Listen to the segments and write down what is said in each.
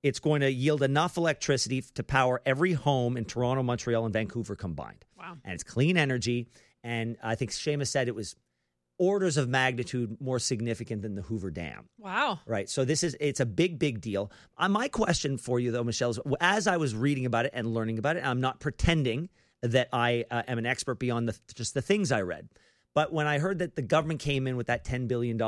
it's going to yield enough electricity to power every home in Toronto, Montreal, and Vancouver combined. Wow. And it's clean energy. And I think Seamus said it was orders of magnitude more significant than the Hoover Dam. Wow. Right. So it's a big, big deal. My question for you, though, Michelle, is as I was reading about it and learning about it, I'm not pretending that I am an expert beyond just the things I read. But when I heard that the government came in with that $10 billion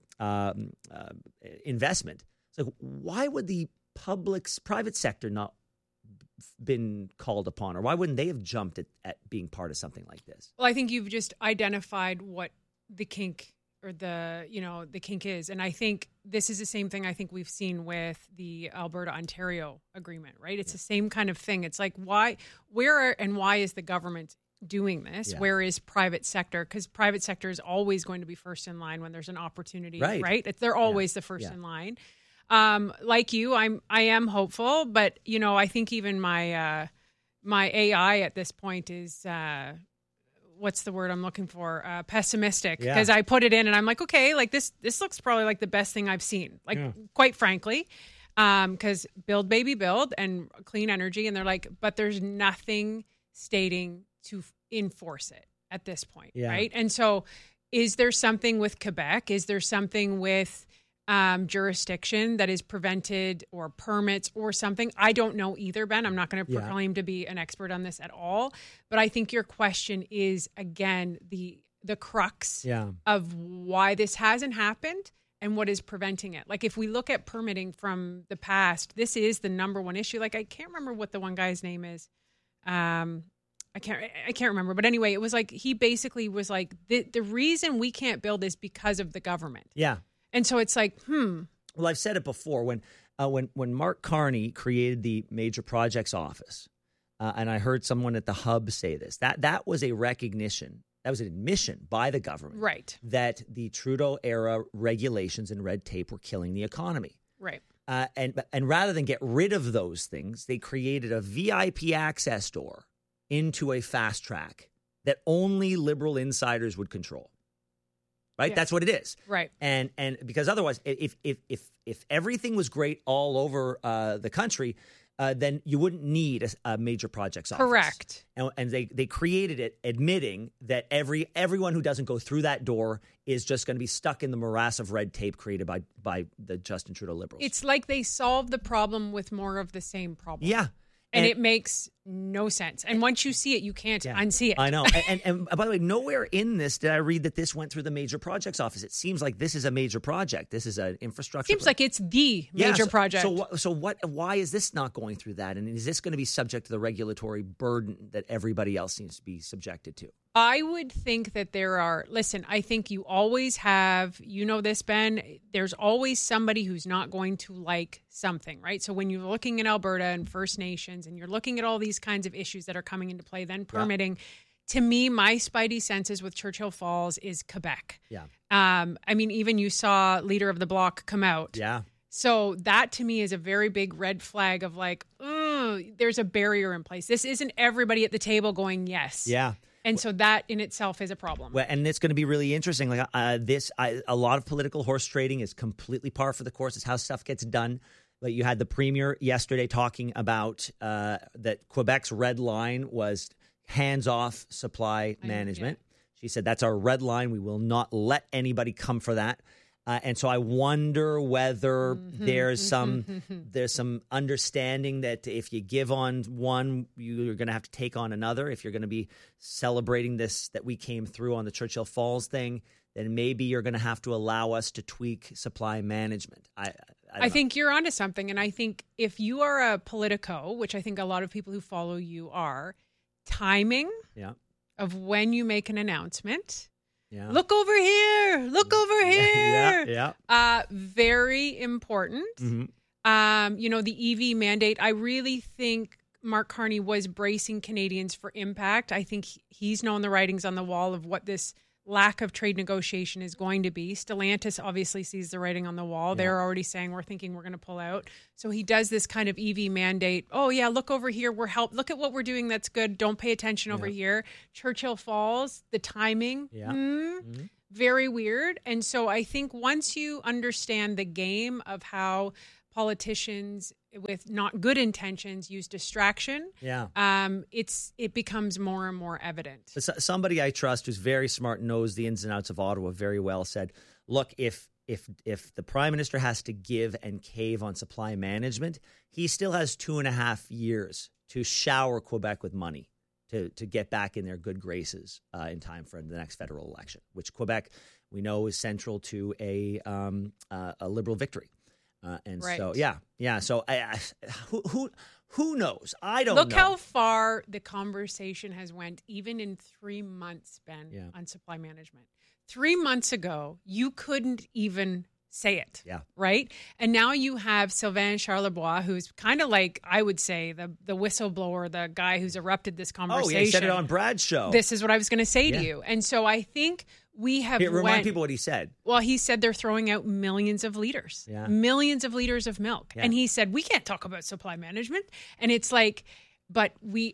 investment, it's like, why would the private sector not been called upon, or why wouldn't they have jumped at being part of something like this? Well, I think you've just identified what the kink or the kink is. And I think this is the same thing I think we've seen with the Alberta-Ontario agreement, right? It's the same kind of thing. It's like, why is the government doing this? Yeah. Where is private sector? Because private sector is always going to be first in line when there's an opportunity, right? They're always the first in line. Like you, I am hopeful, but I think even my AI at this point is what's the word I'm looking for? Pessimistic, because I put it in and I'm like, okay, like this looks probably like the best thing I've seen, quite frankly, because build baby build and clean energy, and they're like, but there's nothing stating to enforce it at this point, right? And so, is there something with Quebec? Is there something with jurisdiction that is prevented, or permits or something? I don't know either, Ben. I'm not going to proclaim to be an expert on this at all. But I think your question is, again, the crux of why this hasn't happened and what is preventing it. Like, if we look at permitting from the past, this is the number one issue. Like, I can't remember what the one guy's name is. I can't remember. But anyway, it was like, he basically was like, the reason we can't build is because of the government. Yeah. And so it's like, Well, I've said it before. When Mark Carney created the Major Projects Office, and I heard someone at the Hub say this, that was a recognition, that was an admission by the government, right, that the Trudeau-era regulations and red tape were killing the economy. Right. And rather than get rid of those things, they created a VIP access door into a fast track that only Liberal insiders would control. Right, that's what it is. Right, and because otherwise, if everything was great all over the country, then you wouldn't need a major projects office. Correct. And they created it, admitting that everyone who doesn't go through that door is just going to be stuck in the morass of red tape created by the Justin Trudeau Liberals. It's like they solved the problem with more of the same problem. Yeah. And it makes no sense. And once you see it, you can't unsee it. I know. And by the way, nowhere in this did I read that this went through the Major Projects Office. It seems like this is a major project. This is an infrastructure. Seems like it's the major project. So why is this not going through that? And is this going to be subject to the regulatory burden that everybody else seems to be subjected to? I would think that I think you always have, this, Ben, there's always somebody who's not going to like something, right? So when you're looking at Alberta and First Nations and you're looking at all these kinds of issues that are coming into play, then permitting, to me, my spidey senses with Churchill Falls is Quebec. Yeah. I mean, even you saw Leader of the Bloc come out. Yeah. So that to me is a very big red flag of like, there's a barrier in place. This isn't everybody at the table going yes. Yeah. And so that in itself is a problem. Well, and it's going to be really interesting. Like a lot of political horse trading is completely par for the course. It's how stuff gets done. But you had the premier yesterday talking about that Quebec's red line was hands-off supply management. She said that's our red line. We will not let anybody come for that. And so I wonder whether there's some understanding that if you give on one, you're going to have to take on another. If you're going to be celebrating this, that we came through on the Churchill Falls thing, then maybe you're going to have to allow us to tweak supply management. I think you're onto something. And I think if you are a politico, which I think a lot of people who follow you are, timing of when you make an announcement. Yeah. Look over here. Look over here. Yeah. Very important. Mm-hmm. The EV mandate, I really think Mark Carney was bracing Canadians for impact. I think he's known the writings on the wall of what this lack of trade negotiation is going to be. Stellantis obviously sees the writing on the wall. They're already saying we're thinking we're going to pull out. So he does this kind of EV mandate. Oh yeah, look over here. Look at what we're doing. That's good. Don't pay attention over here. Churchill Falls, the timing, very weird. And so I think once you understand the game of how politicians with not good intentions use distraction, it becomes more and more evident. Somebody I trust who's very smart, knows the ins and outs of Ottawa very well, said, look, if the Prime Minister has to give and cave on supply management, he still has 2.5 years to shower Quebec with money to get back in their good graces in time for the next federal election, which Quebec, we know, is central to a Liberal victory. So, So who knows? I don't know. Look how far the conversation has went, even in 3 months, Ben, on supply management. 3 months ago, you couldn't even say it. Yeah. Right? And now you have Sylvain Charlebois, who's kind of like, I would say, the whistleblower, the guy who's erupted this conversation. Oh, yeah, he said it on Brad's show. This is what I was going to say to you. And so I think we have remind people what he said. Well, he said they're throwing out millions of liters. Yeah. Millions of liters of milk. Yeah. And he said, we can't talk about supply management. And it's like, but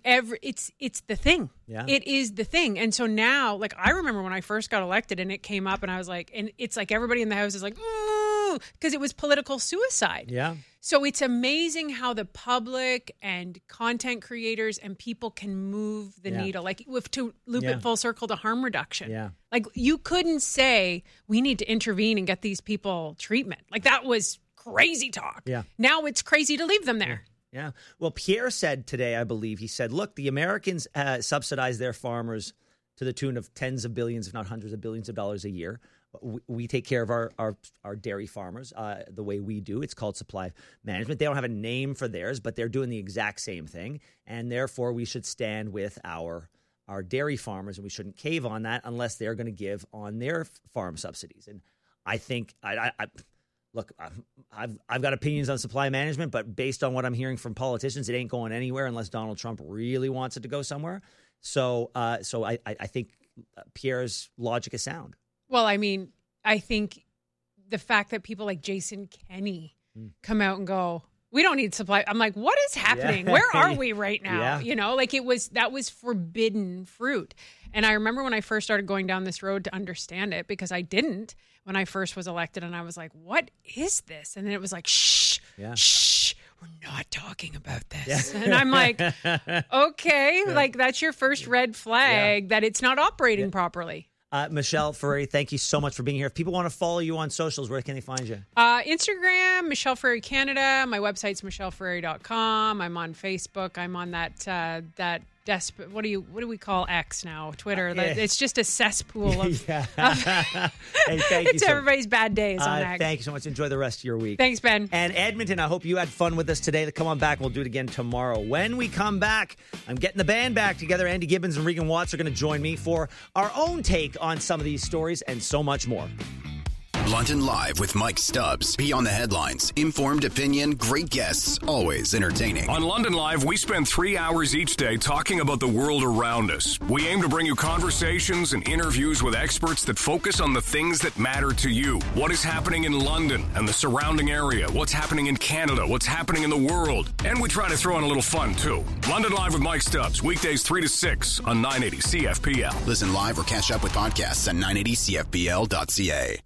it's the thing. Yeah. It is the thing. And so now, like, I remember when I first got elected and it came up and I was like, and it's like everybody in the house is like, because it was political suicide. Yeah. So it's amazing how the public and content creators and people can move the needle. Like, to loop it full circle to harm reduction. Yeah. Like, you couldn't say we need to intervene and get these people treatment. Like, that was crazy talk. Yeah. Now it's crazy to leave them there. Yeah. Well, Pierre said today, I believe, he said, look, the Americans subsidize their farmers to the tune of tens of billions, if not hundreds of billions of dollars a year. We take care of our dairy farmers the way we do. It's called supply management. They don't have a name for theirs, but they're doing the exact same thing. And therefore, we should stand with our dairy farmers, and we shouldn't cave on that unless they're going to give on their farm subsidies. And I think look, I've got opinions on supply management, but based on what I'm hearing from politicians, it ain't going anywhere unless Donald Trump really wants it to go somewhere. So I think Pierre's logic is sound. Well, I mean, I think the fact that people like Jason Kenney come out and go, we don't need supply. I'm like, what is happening? Where are we right now? Yeah. You know, like that was forbidden fruit. And I remember when I first started going down this road to understand it, because I didn't when I first was elected, and I was like, what is this? And then it was like, shh, we're not talking about this. Yeah. And I'm like, okay, like that's your first red flag that it's not operating properly. Michelle Ferreri, thank you so much for being here. If people want to follow you on socials, where can they find you? Instagram, Michelle Ferreri Canada. My website's michelleferreri.com. I'm on Facebook. I'm on that what do we call X now? Twitter. It's just a cesspool of hey, thank you. It's everybody's bad days on X. Thank you so much. Enjoy the rest of your week. Thanks, Ben. And Edmonton, I hope you had fun with us today. Come on back. We'll do it again tomorrow. When we come back, I'm getting the band back together. Andy Gibbons and Regan Watts are going to join me for our own take on some of these stories and so much more. London Live with Mike Stubbs. Beyond the headlines, informed opinion, great guests, always entertaining. On London Live, we spend 3 hours each day talking about the world around us. We aim to bring you conversations and interviews with experts that focus on the things that matter to you. What is happening in London and the surrounding area? What's happening in Canada? What's happening in the world? And we try to throw in a little fun, too. London Live with Mike Stubbs, weekdays 3 to 6 on 980 CFPL. Listen live or catch up with podcasts at 980CFPL.ca.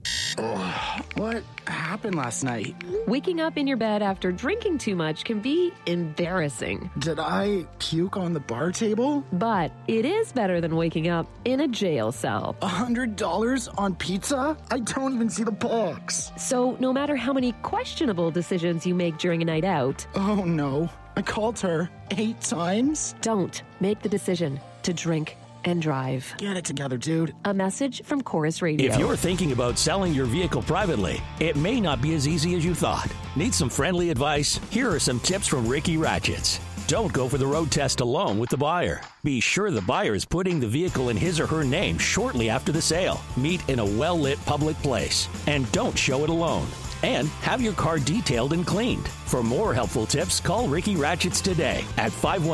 Oh, what happened last night? Waking up in your bed after drinking too much can be embarrassing. Did I puke on the bar table? But it is better than waking up in a jail cell. $100 on pizza? I don't even see the box. So no matter how many questionable decisions you make during a night out... Oh no, I called her 8 times? Don't make the decision to drink and drive. Get it together, dude. A message from Chorus Radio. If you're thinking about selling your vehicle privately, it may not be as easy as you thought. Need some friendly advice? Here are some tips from Ricky Ratchets. Don't go for the road test alone with the buyer. Be sure the buyer is putting the vehicle in his or her name shortly after the sale. Meet in a well-lit public place. And don't show it alone. And have your car detailed and cleaned. For more helpful tips, call Ricky Ratchets today at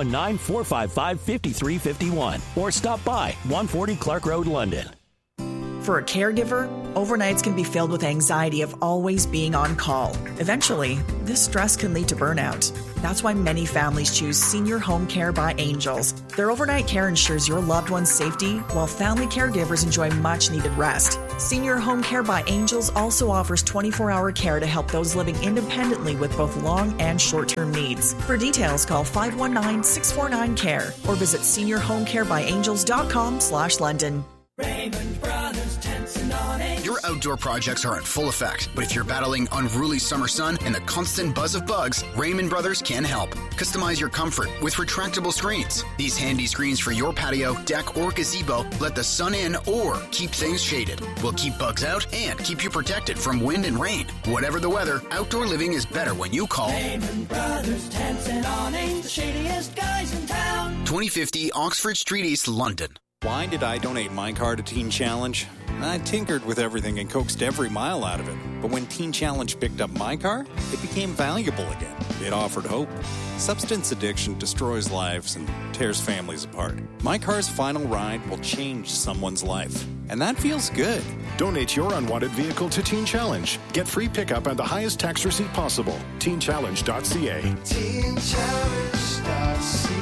519-455-5351 or stop by 140 Clark Road, London. For a caregiver, overnights can be filled with anxiety of always being on call. Eventually, this stress can lead to burnout. That's why many families choose Senior Home Care by Angels. Their overnight care ensures your loved one's safety while family caregivers enjoy much-needed rest. Senior Home Care by Angels also offers 24-hour care to help those living independently with both long and short-term needs. For details, call 519-649-CARE or visit seniorhomecarebyangels.com/London. Raymond Brothers Tents and Awnings. Your outdoor projects are in full effect, but if you're battling unruly summer sun and the constant buzz of bugs, Raymond Brothers can help. Customize your comfort with retractable screens. These handy screens for your patio, deck, or gazebo let the sun in or keep things shaded. Will keep bugs out and keep you protected from wind and rain. Whatever the weather, outdoor living is better when you call Raymond Brothers Tents and Awnings, the shadiest guys in town. 2050 Oxford Street East, London. Why did I donate my car to Teen Challenge? I tinkered with everything and coaxed every mile out of it. But when Teen Challenge picked up my car, it became valuable again. It offered hope. Substance addiction destroys lives and tears families apart. My car's final ride will change someone's life. And that feels good. Donate your unwanted vehicle to Teen Challenge. Get free pickup and the highest tax receipt possible. TeenChallenge.ca. TeenChallenge.ca.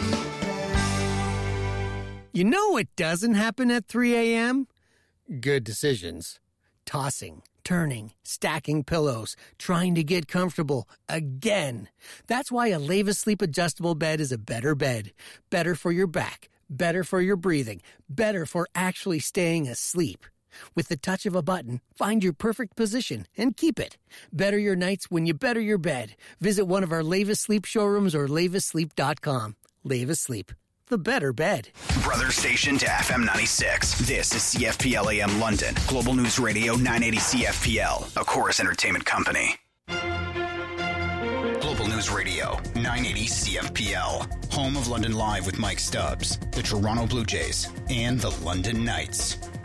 You know what doesn't happen at 3 a.m.? Good decisions. Tossing, turning, stacking pillows, trying to get comfortable again. That's why a Leva Sleep adjustable bed is a better bed. Better for your back, better for your breathing, better for actually staying asleep. With the touch of a button, find your perfect position and keep it. Better your nights when you better your bed. Visit one of our Leva Sleep showrooms or levasleep.com. Leva Sleep. The better bed. Brother station to FM 96. This is CFPL AM London. Global News Radio 980 CFPL. A Chorus Entertainment Company. Global News Radio 980 CFPL. Home of London Live with Mike Stubbs. The Toronto Blue Jays and the London Knights.